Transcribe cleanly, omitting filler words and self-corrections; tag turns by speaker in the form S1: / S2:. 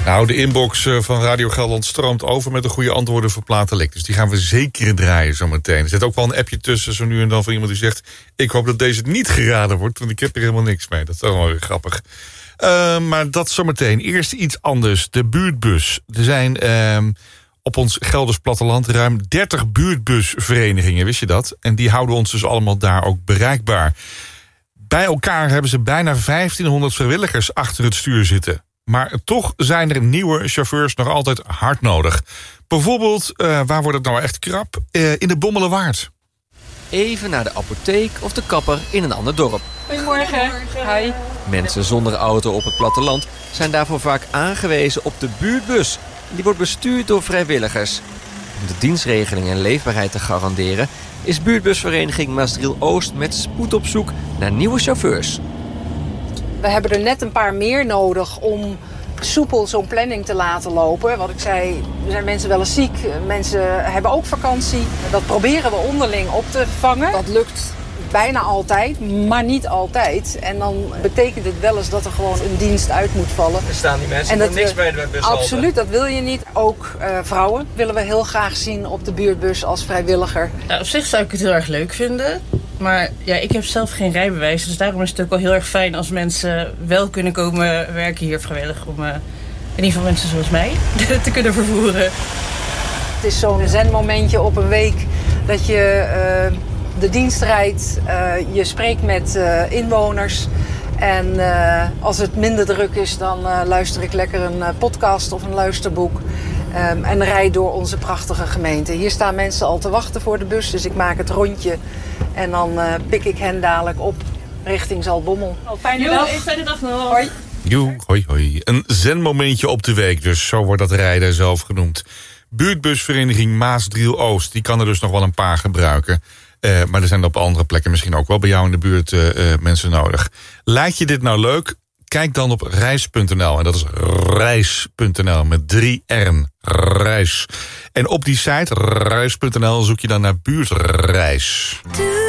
S1: Nou, de inbox van Radio Gelderland stroomt over met de goede antwoorden voor Platelik. Dus die gaan we zeker draaien zometeen. Er zit ook wel een appje tussen zo nu en dan van iemand die zegt... ik hoop dat deze niet geraden wordt, want ik heb er helemaal niks mee. Dat is wel weer grappig. Maar dat zometeen. Eerst iets anders. De buurtbus. Er zijn op ons Gelders platteland ruim 30 buurtbusverenigingen. Wist je dat? En die houden ons dus allemaal daar ook bereikbaar. Bij elkaar hebben ze bijna 1500 vrijwilligers achter het stuur zitten. Maar toch zijn er nieuwe chauffeurs nog altijd hard nodig. Bijvoorbeeld, waar wordt het nou echt krap? In de Bommelerwaard.
S2: Even naar de apotheek of de kapper in een ander dorp.
S3: Goedemorgen. Hi.
S2: Mensen zonder auto op het platteland zijn daarvoor vaak aangewezen op de buurtbus. Die wordt bestuurd door vrijwilligers. Om de dienstregeling en leefbaarheid te garanderen... is buurtbusvereniging Maasdriel-Oost met spoed op zoek naar nieuwe chauffeurs.
S4: We hebben er net een paar meer nodig om soepel zo'n planning te laten lopen. Wat ik zei, er zijn mensen wel eens ziek, mensen hebben ook vakantie. Dat proberen we onderling op te vangen. Dat lukt bijna altijd, maar niet altijd. En dan betekent het wel eens dat er gewoon een dienst uit moet vallen.
S5: Er staan die mensen voor niks bij de bushalte.
S4: Absoluut, dat wil je niet. Ook vrouwen willen we heel graag zien op de buurtbus als vrijwilliger.
S3: Nou, op zich zou ik het heel erg leuk vinden. Maar ja, ik heb zelf geen rijbewijs. Dus daarom is het ook wel heel erg fijn als mensen wel kunnen komen werken hier vrijwillig. Om in ieder geval mensen zoals mij te kunnen vervoeren.
S4: Het is zo'n zenmomentje op een week dat je de dienst rijdt. Je spreekt met inwoners. En als het minder druk is, dan luister ik lekker een podcast of een luisterboek. En rijd door onze prachtige gemeente. Hier staan mensen al te wachten voor de bus, dus ik maak het rondje. En dan pik ik hen dadelijk op richting Zaltbommel.
S3: Fijne dag. Fijne dag nog.
S4: Hoi.
S1: Joe, hoi, hoi. Een zenmomentje op de week, dus zo wordt dat rijden zelf genoemd. Buurtbusvereniging Maasdriel-Oost, die kan er dus nog wel een paar gebruiken. Maar er zijn op andere plekken misschien ook wel bij jou in de buurt mensen nodig. Lijkt je dit nou leuk? Kijk dan op reis.nl. En dat is reis.nl met 3 R'en. Reis. En op die site reis.nl zoek je dan naar buurtreis.